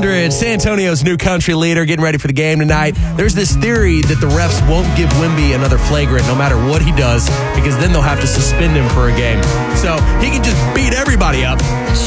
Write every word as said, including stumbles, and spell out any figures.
hundred, San Antonio's new country leader getting ready for the game tonight. There's this theory that the refs won't give Wemby another flagrant no matter what he does because then they'll have to suspend him for a game. So he can just beat everybody up.